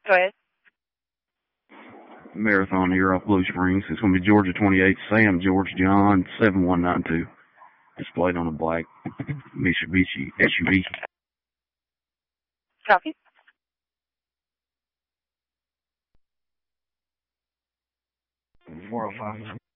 Go ahead. Marathon here off Blue Springs. It's going to be Georgia 28, Sam George John 7192. Displayed on a black Mitsubishi SUV. Copy. World 5.